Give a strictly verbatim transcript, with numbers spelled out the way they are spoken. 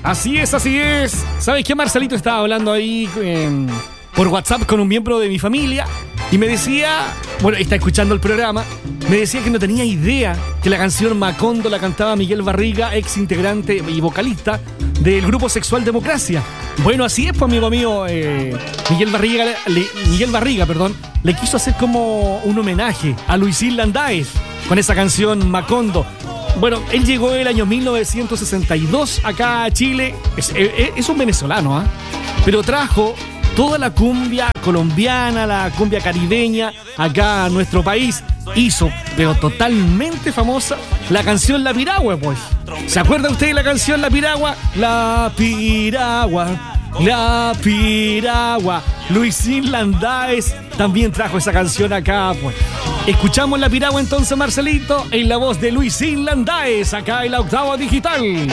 Así es, así es. ¿Sabes qué? Marcelito estaba hablando ahí eh, por WhatsApp con un miembro de mi familia y me decía, bueno, está escuchando el programa, me decía que no tenía idea que la canción Macondo la cantaba Miguel Barriga, ex integrante y vocalista del grupo Sexual Democracia. Bueno, así es, pues, amigo mío, eh, Miguel Barriga, le, Miguel Barriga, perdón, le quiso hacer como un homenaje a Luisín Landaes con esa canción Macondo. Bueno, él llegó el año mil novecientos sesenta y dos acá a Chile. Es, es, es un venezolano, ¿ah? ¿eh? Pero trajo toda la cumbia colombiana, la cumbia caribeña acá a nuestro país. Hizo, pero totalmente famosa, la canción La Piragua, pues. ¿Se acuerda usted de la canción La Piragua? La Piragua, La Piragua. Luisín Landaes también trajo esa canción acá, pues. Escuchamos La Piragua entonces, Marcelito, en la voz de Luisín Landaes, acá en La Octava Digital.